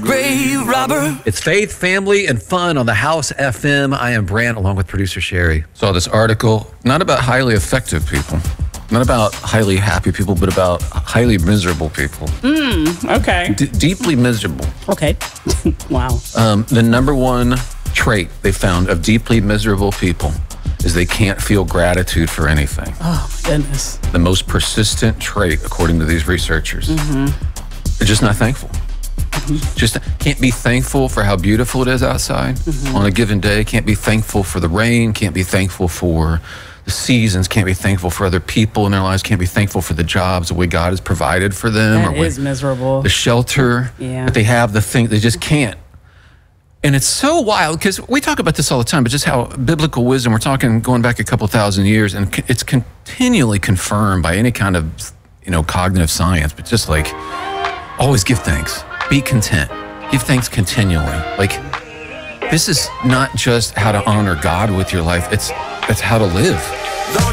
grave robber. It's faith, family, and fun on the House FM. I am Brant, along with producer Sherry. Saw this article, not about highly effective people, not about highly happy people, but about highly miserable people. Okay. Deeply miserable. Okay. Wow. The number one trait they found of deeply miserable people is they can't feel gratitude for anything. Oh, my goodness. The most persistent trait, according to these researchers. They're just not thankful. Just can't be thankful for how beautiful it is outside on a given day. Can't be thankful for the rain. Can't be thankful for the seasons. Can't be thankful for other people in their lives. Can't be thankful for the jobs, the way God has provided for them. That is miserable. The shelter that they have, the thing, they just can't. And it's so wild because we talk about this all the time, but just how biblical wisdom, we're talking going back a couple thousand years, and it's continually confirmed by any kind of, cognitive science, but just like, always give thanks. Be content. Give thanks continually. Like, this is not just how to honor God with your life. It's how to live.